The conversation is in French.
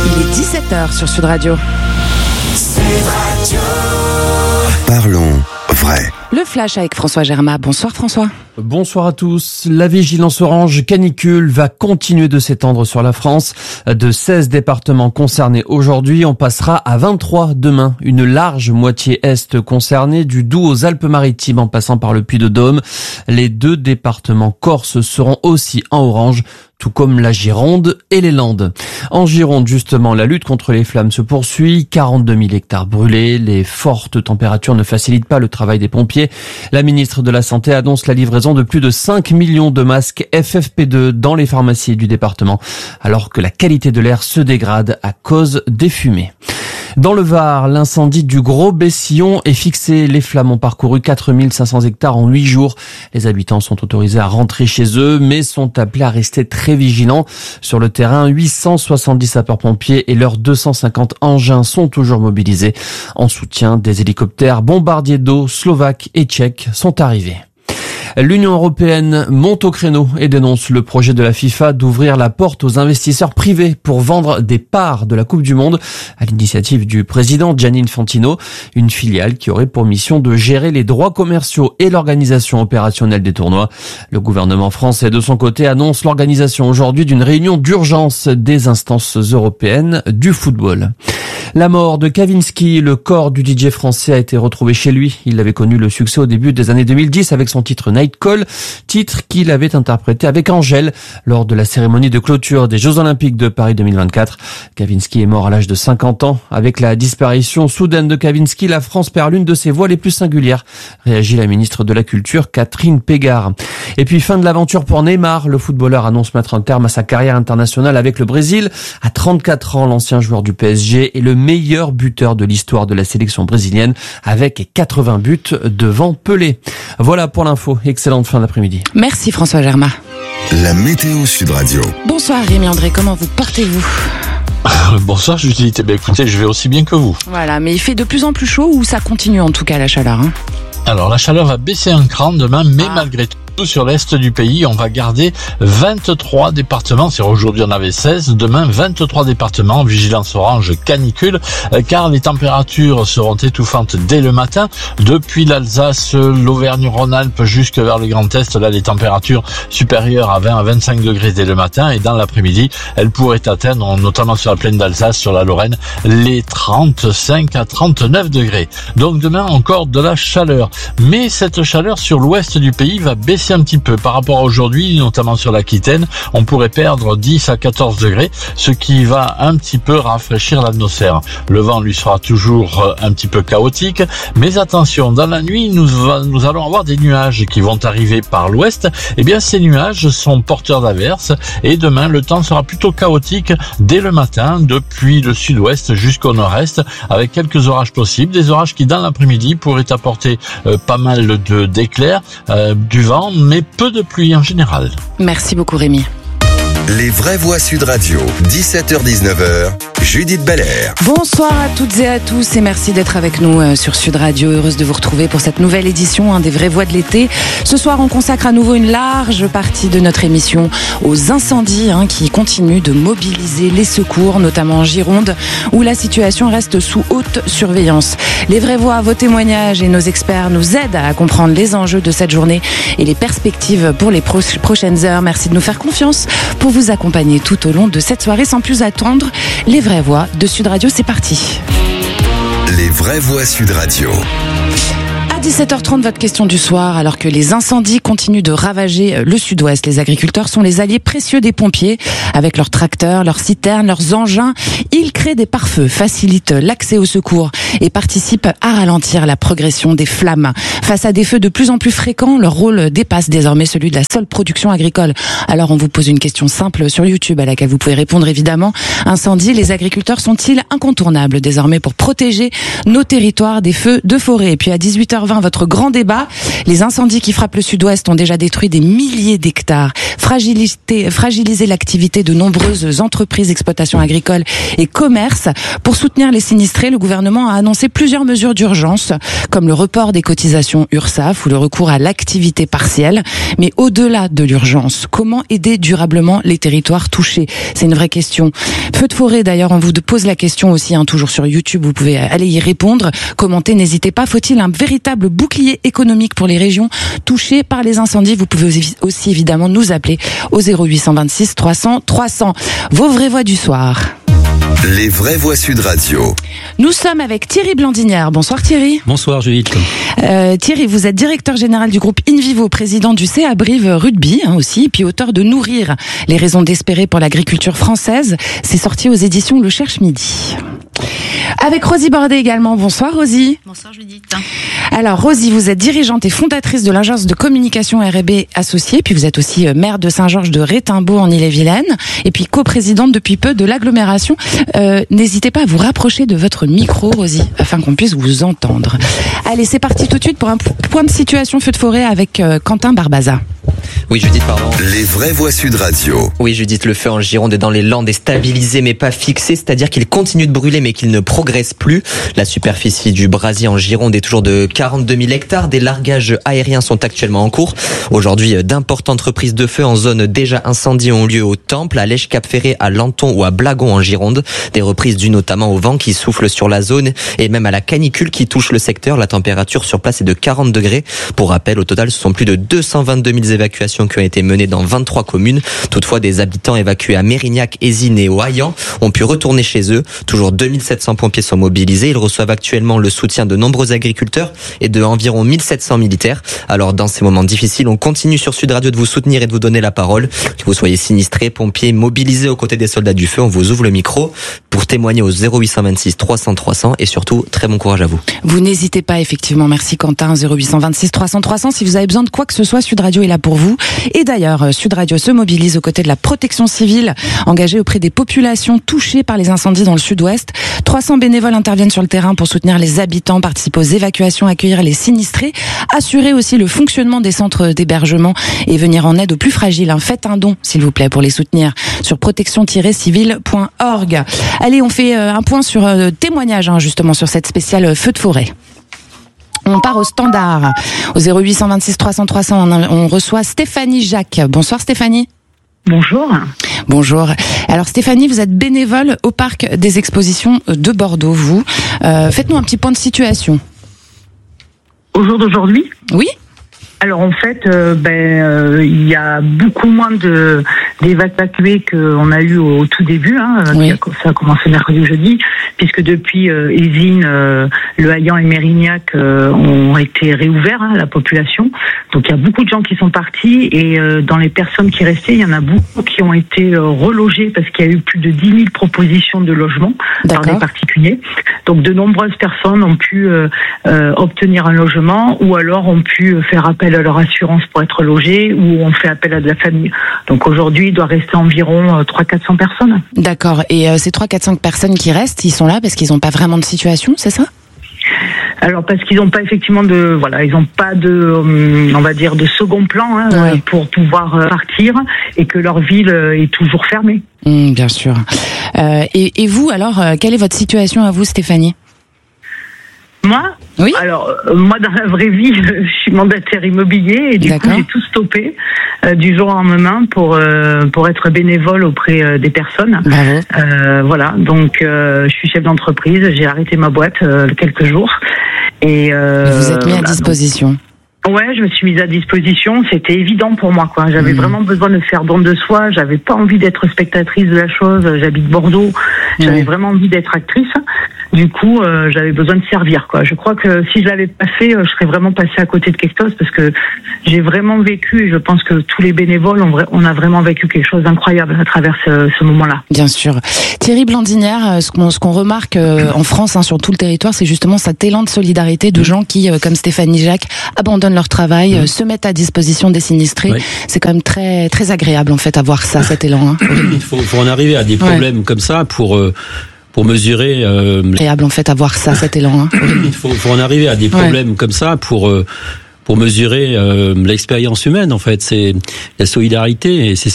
Il est 17h sur Sud Radio. Parlons vrai. Le flash avec François Germain. Bonsoir François. Bonsoir à tous. La vigilance orange canicule va continuer de s'étendre sur la France. De 16 départements concernés aujourd'hui, on passera à 23 demain. Une large moitié est concernée, du Doubs aux Alpes-Maritimes en passant par le Puy-de-Dôme. Les 2 départements corses seront aussi en orange, tout comme la Gironde et les Landes. En Gironde, justement, la lutte contre les flammes se poursuit. 42 000 hectares brûlés. Les fortes températures ne facilitent pas le travail des pompiers. La ministre de la Santé annonce la livraison de plus de 5 millions de masques FFP2 dans les pharmacies du département, alors que la qualité de l'air se dégrade à cause des fumées. Dans le Var, l'incendie du Gros Bessillon est fixé. Les flammes ont parcouru 4500 hectares en 8 jours. Les habitants sont autorisés à rentrer chez eux, mais sont appelés à rester très vigilants. Sur le terrain, 870 sapeurs-pompiers et leurs 250 engins sont toujours mobilisés. En soutien, des hélicoptères bombardiers d'eau slovaques et tchèques sont arrivés. L'Union européenne monte au créneau et dénonce le projet de la FIFA d'ouvrir la porte aux investisseurs privés pour vendre des parts de la Coupe du Monde à l'initiative du président Gianni Infantino, une filiale qui aurait pour mission de gérer les droits commerciaux et l'organisation opérationnelle des tournois. Le gouvernement français, de son côté, annonce l'organisation aujourd'hui d'une réunion d'urgence des instances européennes du football. La mort de Kavinsky, le corps du DJ français a été retrouvé chez lui. Il avait connu le succès au début des années 2010 avec son titre Night Call, titre qu'il avait interprété avec Angèle lors de la cérémonie de clôture des Jeux Olympiques de Paris 2024. Kavinsky est mort à l'âge de 50 ans. Avec la disparition soudaine de Kavinsky, la France perd l'une de ses voix les plus singulières, réagit la ministre de la Culture, Catherine Pégard. Et puis fin de l'aventure pour Neymar. Le footballeur annonce mettre un terme à sa carrière internationale avec le Brésil. À 34 ans, l'ancien joueur du PSG est le meilleur buteur de l'histoire de la sélection brésilienne avec 80 buts devant Pelé. Voilà pour l'info. Excellente fin d'après-midi. Merci François Germain. La météo Sud Radio. Bonsoir Rémi André, comment vous portez-vous ? Bonsoir Judith, écoutez, je vais aussi bien que vous. Voilà, mais il fait de plus en plus chaud ou ça continue en tout cas la chaleur Alors la chaleur va baisser un cran demain, mais malgré tout, sur l'est du pays, on va garder 23 départements. C'est aujourd'hui on avait 16, demain 23 départements, vigilance orange canicule, car les températures seront étouffantes dès le matin. Depuis l'Alsace, l'Auvergne-Rhône-Alpes jusque vers le Grand Est, là les températures supérieures à 20 à 25 degrés dès le matin, et dans l'après-midi, elles pourraient atteindre, notamment sur la plaine d'Alsace, sur la Lorraine, les 35 à 39 degrés. Donc demain encore de la chaleur, mais cette chaleur sur l'ouest du pays va baisser un petit peu par rapport à aujourd'hui, notamment sur l'Aquitaine. On pourrait perdre 10 à 14 degrés, ce qui va un petit peu rafraîchir l'atmosphère. Le vent lui sera toujours un petit peu chaotique, mais attention, dans la nuit, nous allons avoir des nuages qui vont arriver par l'ouest. Eh bien, ces nuages sont porteurs d'averses et demain, le temps sera plutôt chaotique dès le matin, depuis le sud-ouest jusqu'au nord-est, avec quelques orages possibles, des orages qui, dans l'après-midi, pourraient apporter pas mal d'éclairs, du vent, mais peu de pluie en général. Merci beaucoup Rémi. Les vraies voix Sud Radio, 17h-19h, Judith Belair. Bonsoir à toutes et à tous et merci d'être avec nous sur Sud Radio. Heureuse de vous retrouver pour cette nouvelle édition des vraies voix de l'été. Ce soir, on consacre à nouveau une large partie de notre émission aux incendies qui continuent de mobiliser les secours, notamment en Gironde, où la situation reste sous haute surveillance. Les vraies voix, vos témoignages et nos experts nous aident à comprendre les enjeux de cette journée et les perspectives pour les prochaines heures. Merci de nous faire confiance pour vous accompagner tout au long de cette soirée. Sans plus attendre, les vraies voix de Sud Radio, c'est parti. Les vraies voix Sud Radio. À 17h30, votre question du soir. Alors que les incendies continuent de ravager le sud-ouest, les agriculteurs sont les alliés précieux des pompiers. Avec leurs tracteurs, leurs citernes, leurs engins, ils créent des pare-feux, facilitent l'accès aux secours et participent à ralentir la progression des flammes. Face à des feux de plus en plus fréquents, leur rôle dépasse désormais celui de la seule production agricole. Alors on vous pose une question simple sur YouTube à laquelle vous pouvez répondre évidemment. Incendie, les agriculteurs sont-ils incontournables désormais pour protéger nos territoires des feux de forêt? Et puis à 18h20, votre grand débat. Les incendies qui frappent le sud-ouest ont déjà détruit des milliers d'hectares, fragilisé l'activité de nombreuses entreprises, exploitations agricoles et commerces. Pour soutenir les sinistrés, le gouvernement a annoncé plusieurs mesures d'urgence, comme le report des cotisations l'allocation URSSAF ou le recours à l'activité partielle. Mais au-delà de l'urgence, comment aider durablement les territoires touchés? C'est une vraie question. Feu de forêt, d'ailleurs, on vous pose la question aussi, toujours sur YouTube, vous pouvez aller y répondre, commenter, n'hésitez pas. Faut-il un véritable bouclier économique pour les régions touchées par les incendies? Vous pouvez aussi évidemment nous appeler au 0826 300 300. Vos vraies voix du soir. Les vraies voix Sud Radio. Nous sommes avec Thierry Blandinière. Bonsoir Thierry. Bonsoir Judith. Thierry, vous êtes directeur général du groupe InVivo, président du CA Brive Rugby aussi, puis auteur de Nourrir, les raisons d'espérer pour l'agriculture française. C'est sorti aux éditions Le Cherche Midi. Avec Rosie Bordet également. Bonsoir Rosie. Bonsoir Judith. Alors Rosie, vous êtes dirigeante et fondatrice de l'agence de communication R&B Associée, puis vous êtes aussi maire de Saint-Georges de Rétimbaud en Ille-et-Vilaine, et puis coprésidente depuis peu de l'agglomération. N'hésitez pas à vous rapprocher de votre micro, Rosie, afin qu'on puisse vous entendre. Allez, c'est parti tout de suite pour un point de situation feu de forêt avec Quentin Barbaza. Oui, Judith, pardon. Les vraies voix Sud Radio. Oui, Judith, le feu en Gironde et dans les Landes est stabilisé mais pas fixé, c'est-à-dire qu'il continue de brûler mais qu'il ne progresse plus. La superficie du brasier en Gironde est toujours de 42 000 hectares. Des largages aériens sont actuellement en cours. Aujourd'hui, d'importantes reprises de feu en zone déjà incendie ont lieu au Temple, à Lèche-Cap-Ferré, à Lanton ou à Blagon en Gironde. Des reprises dues notamment au vent qui souffle sur la zone et même à la canicule qui touche le secteur. La température sur place est de 40 degrés. Pour rappel, au total, ce sont plus de 222 000 évacuations qui ont été menées dans 23 communes. Toutefois, des habitants évacués à Mérignac, Ézine et au Haillan ont pu retourner chez eux. Toujours 2700 pompiers sont mobilisés. Ils reçoivent actuellement le soutien de nombreux agriculteurs et de environ 1700 militaires. Alors, dans ces moments difficiles, on continue sur Sud Radio de vous soutenir et de vous donner la parole. Que vous soyez sinistrés, pompiers, mobilisés aux côtés des soldats du feu, on vous ouvre le micro pour témoigner au 0826 300 300 et surtout, très bon courage à vous. Vous n'hésitez pas, effectivement. Merci Quentin. 0826 300 300. Si vous avez besoin de quoi que ce soit, Sud Radio est là pour vous. Et d'ailleurs, Sud Radio se mobilise aux côtés de la protection civile, engagée auprès des populations touchées par les incendies dans le sud-ouest. 300 bénévoles interviennent sur le terrain pour soutenir les habitants, participer aux évacuations, accueillir les sinistrés, assurer aussi le fonctionnement des centres d'hébergement et venir en aide aux plus fragiles. Faites un don, s'il vous plaît, pour les soutenir sur protection-civile.org. Allez, on fait un point sur témoignage, justement, sur cette spéciale feu de forêt. On part au standard. Au 0826 300 300, on reçoit Stéphanie Jacques. Bonsoir Stéphanie. Bonjour. Bonjour. Alors Stéphanie, vous êtes bénévole au Parc des Expositions de Bordeaux, vous. Faites-nous un petit point de situation. Au jour d'aujourd'hui ? Oui. Alors en fait, il y a beaucoup moins d'évacués qu'on a eu au tout début. Oui. Ça a commencé mercredi ou jeudi, puisque depuis Ézine, le Haillan et Mérignac ont été réouverts à la population. Donc il y a beaucoup de gens qui sont partis et dans les personnes qui restaient, il y en a beaucoup qui ont été relogés parce qu'il y a eu plus de 10 000 propositions de logement par des particuliers. Donc de nombreuses personnes ont pu obtenir un logement ou alors ont pu faire appel à leur assurance pour être logés ou ont fait appel à de la famille. Donc aujourd'hui, il doit rester environ 300-400 personnes. D'accord. Et ces 300-400 personnes qui restent, ils sont là parce qu'ils n'ont pas vraiment de situation, c'est ça ? Alors parce qu'ils n'ont pas effectivement ils n'ont pas on va dire de second plan pour pouvoir partir et que leur ville est toujours fermée. Bien sûr. Et vous alors, quelle est votre situation à vous, Stéphanie ? Moi ? Oui. Alors, moi, dans la vraie vie, je suis mandataire immobilier et du coup, j'ai tout stoppé du jour au lendemain pour être bénévole auprès des personnes. Bravo. Voilà, donc je suis chef d'entreprise, j'ai arrêté ma boîte quelques jours. Et vous êtes mis à disposition. Ouais, je me suis mise à disposition. C'était évident pour moi, quoi. J'avais vraiment besoin de faire don de soi. J'avais pas envie d'être spectatrice de la chose. J'habite Bordeaux. J'avais vraiment envie d'être actrice. Du coup, j'avais besoin de servir, quoi. Je crois que si je l'avais pas fait, je serais vraiment passée à côté de quelque chose parce que j'ai vraiment vécu et je pense que tous les bénévoles on a vraiment vécu quelque chose d'incroyable à travers ce moment-là. Bien sûr. Thierry Blandinière, ce qu'on remarque en France, sur tout le territoire, c'est justement cet élan de solidarité de gens qui, comme Stéphanie Jacques, abandonnent leur travail, se mettent à disposition des sinistrés. Oui. C'est quand même très, très agréable, en fait, à voir ça, cet élan. Il faut en arriver à des problèmes comme ça pour mesurer. Agréable, en fait, à voir ça, cet élan. Il faut en arriver à des problèmes comme ça pour mesurer l'expérience humaine, en fait. C'est la solidarité et c'est